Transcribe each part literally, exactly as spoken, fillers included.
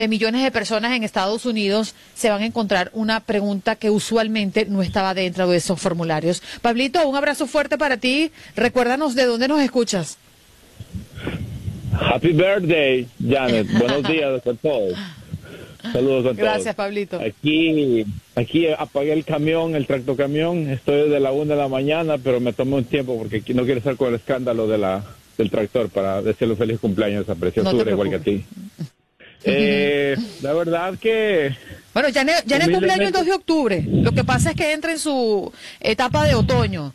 de millones de personas en Estados Unidos se van a encontrar una pregunta que usualmente no estaba dentro de esos formularios. Pablito, un abrazo fuerte para ti. Recuérdanos de dónde nos escuchas. Happy birthday, Janet. Buenos días a todos. Saludos a todos. Gracias, Pablito. Aquí, aquí apagué el camión, el tractocamión. Estoy desde la una de la mañana, pero me tomé un tiempo porque aquí no quiero estar con el escándalo de la del tractor para decirle feliz cumpleaños a preciosura, no igual que a ti. Eh, la verdad que... Bueno, ya en ya el cumpleaños el dos de octubre. Lo que pasa es que entra en su etapa de otoño.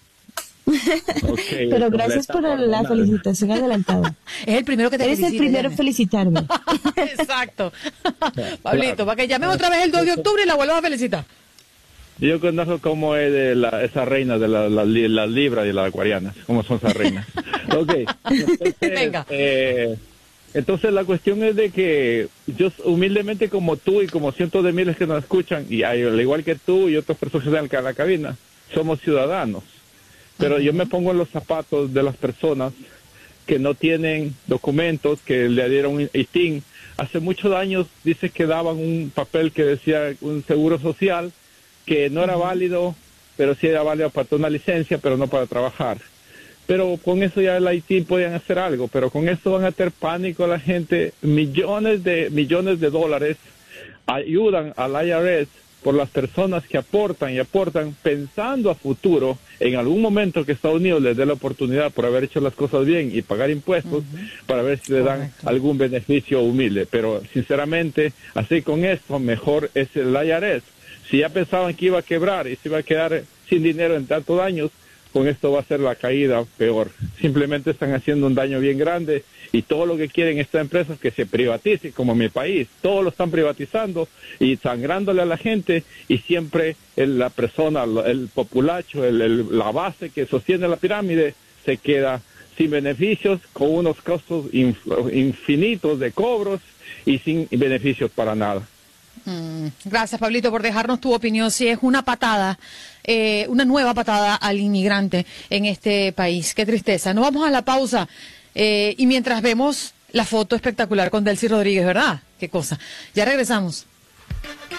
Okay, pero gracias por la felicitación adelantada. Es el primero que te felicita. Eres el primero en felicitarme. Exacto. Pablito, claro. Para que llames otra vez el dos de octubre y la vuelvas a felicitar. Yo conozco cómo es de la, esa reina de las la, la, la libras y las acuarianas, cómo son esas reinas. Ok. Entonces, Venga. Eh, Entonces la cuestión es de que yo humildemente como tú y como cientos de miles que nos escuchan, y al igual que tú y otras personas que están en la cabina, somos ciudadanos. Pero uh-huh. yo me pongo en los zapatos de las personas que no tienen documentos, que le dieron un I T I N. Hace muchos años dice que daban un papel que decía un seguro social, que no era uh-huh. válido, pero sí era válido para una licencia, pero no para trabajar. Pero con eso ya el I T podían hacer algo, pero con eso van a tener pánico a la gente. Millones de millones de dólares ayudan al I R S por las personas que aportan y aportan pensando a futuro, en algún momento que Estados Unidos les dé la oportunidad por haber hecho las cosas bien y pagar impuestos, uh-huh. para ver si le dan Correcto. algún beneficio humilde. Pero sinceramente, así con esto, mejor es el I R S. Si ya pensaban que iba a quebrar y se iba a quedar sin dinero en tantos años, con esto va a ser la caída peor. Simplemente están haciendo un daño bien grande y todo lo que quieren estas empresas es que se privatice, como en mi país. Todo lo están privatizando y sangrándole a la gente, y siempre el, la persona, el populacho, el, el, la base que sostiene la pirámide se queda sin beneficios, con unos costos inf, infinitos de cobros y sin beneficios para nada. Mm, gracias, Pablito, por dejarnos tu opinión. Sí, es una patada, eh, una nueva patada al inmigrante en este país. Qué tristeza. Nos vamos a la pausa eh, y mientras vemos la foto espectacular con Delcy Rodríguez, ¿verdad? Qué cosa. Ya regresamos.